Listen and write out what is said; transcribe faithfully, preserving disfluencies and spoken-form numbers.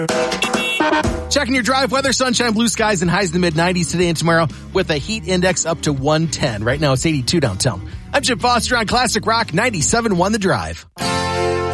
Checking your drive weather, sunshine, blue skies, and highs in the mid nineties today and tomorrow with a heat index up to one ten. Right now it's eighty-two downtown. I'm Chip Foster on Classic Rock ninety-seven point one The Drive.